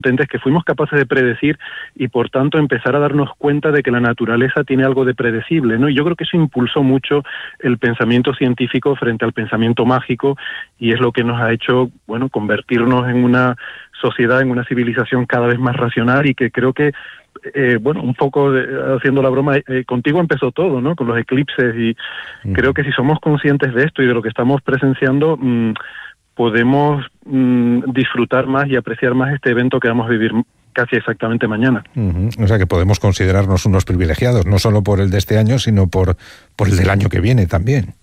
que fuimos capaces de predecir y por tanto empezar a darnos cuenta de que la naturaleza tiene algo de predecible, ¿no? Y yo creo que eso impulsó mucho el pensamiento científico frente al pensamiento mágico y es lo que nos ha hecho, bueno, convertirnos en una sociedad, en una civilización cada vez más racional y que creo que bueno, un poco haciendo la broma, contigo empezó todo, ¿no? Con los eclipses y creo que si somos conscientes de esto y de lo que estamos presenciando, podemos disfrutar más y apreciar más este evento que vamos a vivir casi exactamente mañana. O sea que podemos considerarnos unos privilegiados, no solo por el de este año, sino por el del año que viene también.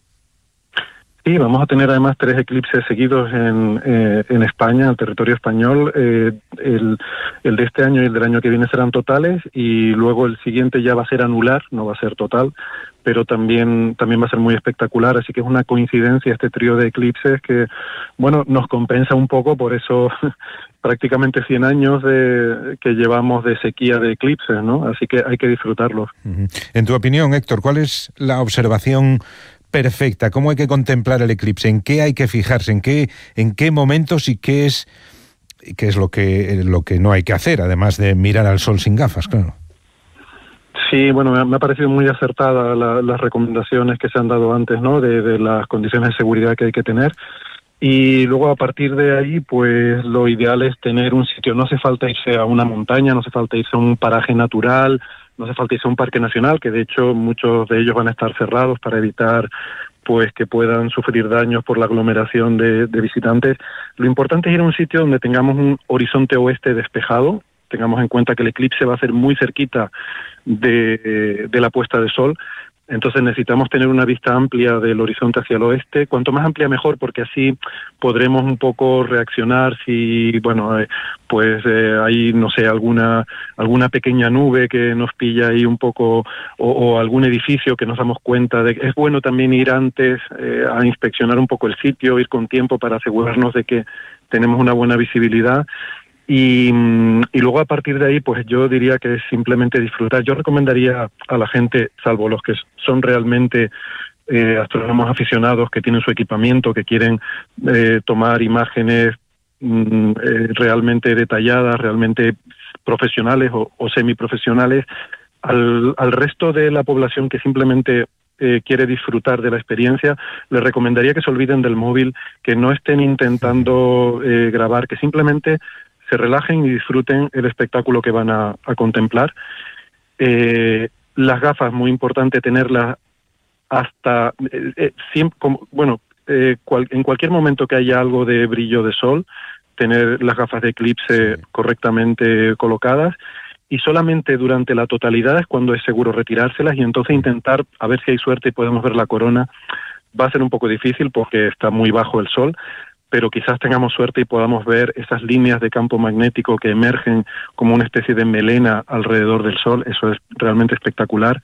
Sí, vamos a tener además 3 eclipses seguidos en España, en el territorio español. El de este año y el del año que viene serán totales y luego el siguiente ya va a ser anular, no va a ser total, pero también va a ser muy espectacular. Así que es una coincidencia este trío de eclipses que, bueno, nos compensa un poco por eso prácticamente 100 años que llevamos de sequía de eclipses, ¿no? Así que hay que disfrutarlos. En tu opinión, Héctor, ¿cuál es la observación perfecta? ¿Cómo hay que contemplar el eclipse? ¿En qué hay que fijarse? ¿En qué momentos y qué es lo que no hay que hacer, además de mirar al sol sin gafas, claro? Sí, bueno, me ha parecido muy acertada las recomendaciones que se han dado antes, ¿no? De las condiciones de seguridad que hay que tener. Y luego a partir de ahí, pues lo ideal es tener un sitio. No hace falta irse a una montaña, no hace falta irse a un paraje natural, no hace falta irse a un parque nacional, que de hecho muchos de ellos van a estar cerrados para evitar pues que puedan sufrir daños por la aglomeración de visitantes. Lo importante es ir a un sitio donde tengamos un horizonte oeste despejado, tengamos en cuenta que el eclipse va a ser muy cerquita de la puesta de sol. Entonces necesitamos tener una vista amplia del horizonte hacia el oeste, cuanto más amplia mejor, porque así podremos un poco reaccionar si, bueno, hay, no sé, alguna pequeña nube que nos pilla ahí un poco, o algún edificio que nos damos cuenta de que es bueno también ir antes a inspeccionar un poco el sitio, ir con tiempo para asegurarnos de que tenemos una buena visibilidad. Y luego a partir de ahí, pues yo diría que es simplemente disfrutar. Yo recomendaría a la gente, salvo los que son realmente astrónomos aficionados, que tienen su equipamiento, que quieren tomar imágenes realmente detalladas, realmente profesionales o semiprofesionales, al resto de la población que simplemente quiere disfrutar de la experiencia, les recomendaría que se olviden del móvil, que no estén intentando grabar, que simplemente se relajen y disfruten el espectáculo que van a contemplar. Las gafas, muy importante tenerlas hasta siempre, en cualquier momento que haya algo de brillo de sol, tener las gafas de eclipse correctamente colocadas, y solamente durante la totalidad es cuando es seguro retirárselas y entonces intentar a ver si hay suerte y podemos ver la corona. Va a ser un poco difícil porque está muy bajo el sol, pero quizás tengamos suerte y podamos ver esas líneas de campo magnético que emergen como una especie de melena alrededor del Sol. Eso es realmente espectacular.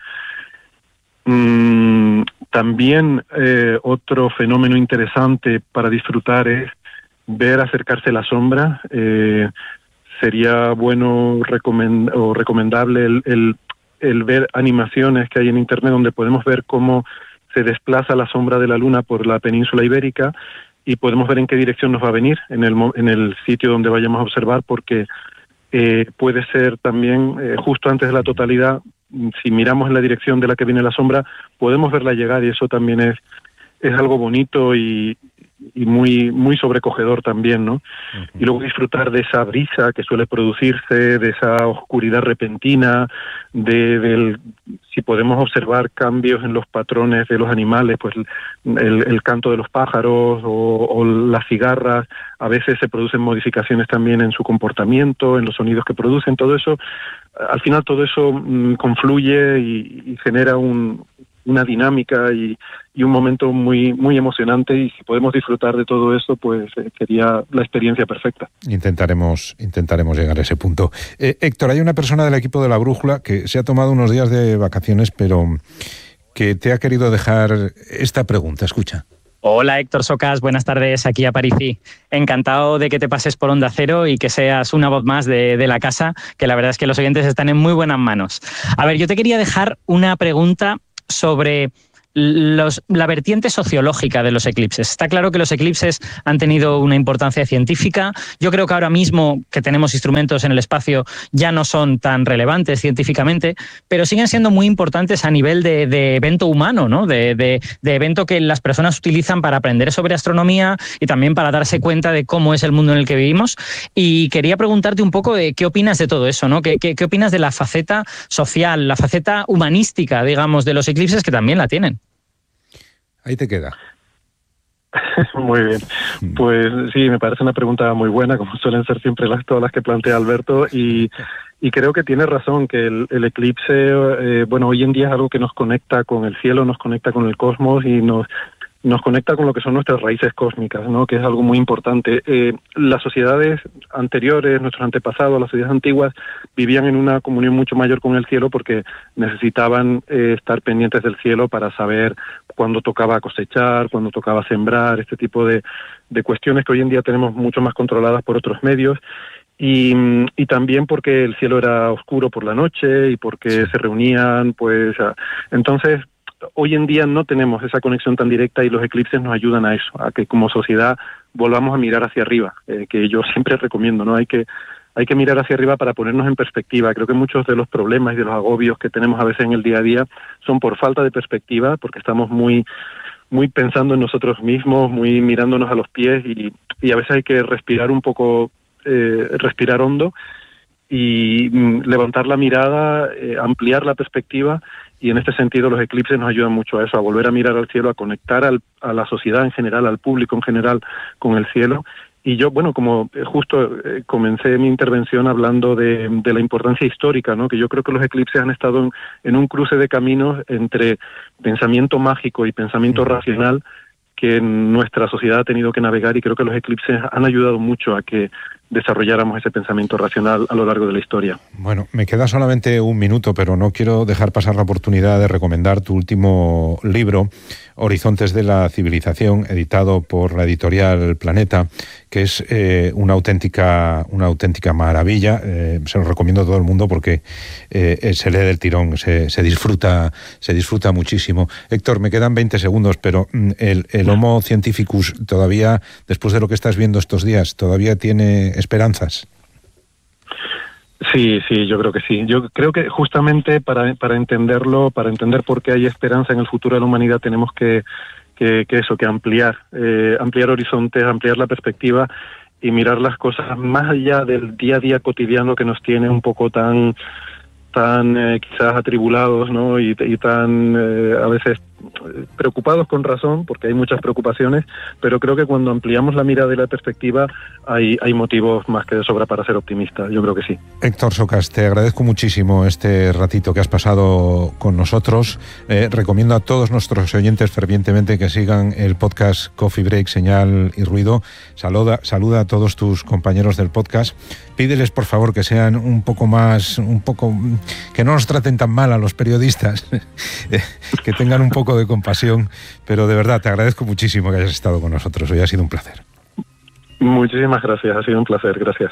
También otro fenómeno interesante para disfrutar es ver acercarse la sombra. Sería bueno recomendable el ver animaciones que hay en Internet donde podemos ver cómo se desplaza la sombra de la Luna por la península ibérica, y podemos ver en qué dirección nos va a venir en el sitio donde vayamos a observar, porque puede ser también justo antes de la totalidad, si miramos en la dirección de la que viene la sombra, podemos verla llegar, y eso también es algo bonito y muy muy sobrecogedor también, ¿no? Y luego disfrutar de esa brisa que suele producirse, de esa oscuridad repentina, si podemos observar cambios en los patrones de los animales, pues el canto de los pájaros o las cigarras, a veces se producen modificaciones también en su comportamiento, en los sonidos que producen, todo eso, al final todo eso confluye y genera una dinámica y un momento muy muy emocionante, y si podemos disfrutar de todo eso, pues sería la experiencia perfecta. Intentaremos llegar a ese punto. Héctor, hay una persona del equipo de La Brújula que se ha tomado unos días de vacaciones, pero que te ha querido dejar esta pregunta. Escucha. Hola Héctor Socas, buenas tardes, aquí a París. Encantado de que te pases por Onda Cero y que seas una voz más de la casa, que la verdad es que los oyentes están en muy buenas manos. A ver, yo te quería dejar una pregunta sobre la vertiente sociológica de los eclipses. Está claro que los eclipses han tenido una importancia científica. Yo creo que ahora mismo que tenemos instrumentos en el espacio ya no son tan relevantes científicamente, pero siguen siendo muy importantes a nivel de evento humano, ¿no? De evento que las personas utilizan para aprender sobre astronomía y también para darse cuenta de cómo es el mundo en el que vivimos. Y quería preguntarte un poco de qué opinas de todo eso, ¿no? ¿Qué opinas de la faceta social, la faceta humanística, digamos, de los eclipses, que también la tienen? Ahí te queda. Muy bien. Pues sí, me parece una pregunta muy buena, como suelen ser siempre todas las que plantea Alberto, y creo que tiene razón, que el eclipse, hoy en día es algo que nos conecta con el cielo, nos conecta con el cosmos y nos conecta con lo que son nuestras raíces cósmicas, ¿no? Que es algo muy importante. Las sociedades anteriores, nuestros antepasados, las sociedades antiguas, vivían en una comunión mucho mayor con el cielo porque necesitaban estar pendientes del cielo para saber cuándo tocaba cosechar, cuándo tocaba sembrar, este tipo de cuestiones que hoy en día tenemos mucho más controladas por otros medios. Y también porque el cielo era oscuro por la noche y porque se reunían, pues... Entonces, hoy en día no tenemos esa conexión tan directa y los eclipses nos ayudan a eso, a que como sociedad volvamos a mirar hacia arriba, que yo siempre recomiendo, ¿no? Hay que mirar hacia arriba para ponernos en perspectiva. Creo que muchos de los problemas y de los agobios que tenemos a veces en el día a día son por falta de perspectiva, porque estamos muy pensando en nosotros mismos, muy mirándonos a los pies y a veces hay que respirar un poco, respirar hondo y levantar la mirada, ampliar la perspectiva, y en este sentido los eclipses nos ayudan mucho a eso, a volver a mirar al cielo, a conectar a la sociedad en general, al público en general con el cielo. Y yo, como justo comencé mi intervención hablando de la importancia histórica, ¿no? Que yo creo que los eclipses han estado en un cruce de caminos entre pensamiento mágico y pensamiento racional que nuestra sociedad ha tenido que navegar, y creo que los eclipses han ayudado mucho a que desarrolláramos ese pensamiento racional a lo largo de la historia. Bueno, me queda solamente un minuto, pero no quiero dejar pasar la oportunidad de recomendar tu último libro, Horizontes de la Civilización, editado por la editorial Planeta, que es una auténtica maravilla. Se lo recomiendo a todo el mundo porque se lee del tirón, se disfruta muchísimo. Héctor, me quedan 20 segundos, pero el Homo Scientificus todavía, después de lo que estás viendo estos días, todavía tiene esperanzas. Sí, yo creo que sí. Yo creo que justamente para entenderlo, para entender por qué hay esperanza en el futuro de la humanidad, tenemos que ampliar horizontes, ampliar la perspectiva y mirar las cosas más allá del día a día cotidiano que nos tiene un poco tan quizás atribulados, ¿no? Y tan a veces preocupados con razón, porque hay muchas preocupaciones, pero creo que cuando ampliamos la mirada y la perspectiva hay motivos más que de sobra para ser optimistas. Yo creo que sí. Héctor Socas, te agradezco muchísimo este ratito que has pasado con nosotros. Recomiendo a todos nuestros oyentes fervientemente que sigan el podcast Coffee Break, Señal y Ruido. Saluda a todos tus compañeros del podcast. Pídeles, por favor, que sean que no nos traten tan mal a los periodistas, que tengan un poco de compasión, pero de verdad te agradezco muchísimo que hayas estado con nosotros. Hoy ha sido un placer. Muchísimas gracias, ha sido un placer, gracias.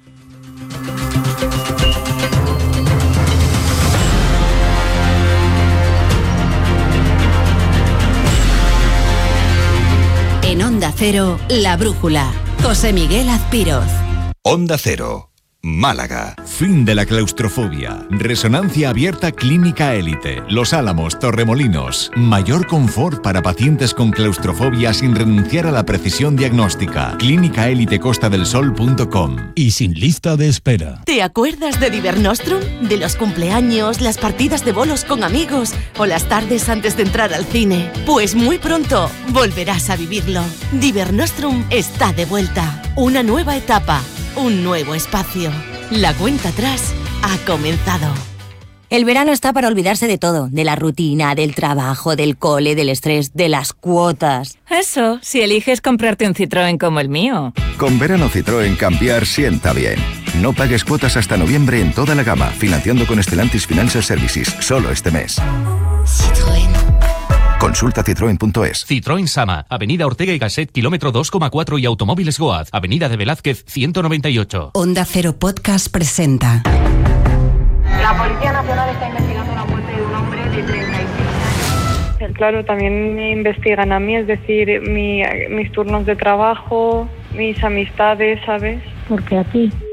En Onda Cero, La Brújula, José Miguel Azpiroz. Onda Cero, Málaga. Fin de la claustrofobia. Resonancia abierta clínica élite. Los Álamos, Torremolinos. Mayor confort para pacientes con claustrofobia sin renunciar a la precisión diagnóstica. Clínicaelitecostadelsol.com. Y sin lista de espera. ¿Te acuerdas de Divernostrum? De los cumpleaños, las partidas de bolos con amigos o las tardes antes de entrar al cine. Pues muy pronto volverás a vivirlo. Divernostrum está de vuelta. Una nueva etapa. Un nuevo espacio. La cuenta atrás ha comenzado. El verano está para olvidarse de todo, de la rutina, del trabajo, del cole, del estrés, de las cuotas. Eso, si eliges comprarte un Citroën como el mío. Con verano Citroën cambiar sienta bien. No pagues cuotas hasta noviembre en toda la gama, financiando con Stellantis Financial Services, solo este mes. Citroën. Consulta citroen.es. Citroën Sama, Avenida Ortega y Gasset, kilómetro 2,4 y Automóviles Goaz, Avenida de Velázquez, 198. Onda Cero Podcast presenta. La Policía Nacional está investigando la muerte de un hombre de 36 años. claro, también me investigan a mí, es decir, mis turnos de trabajo, mis amistades, ¿sabes? Porque a ti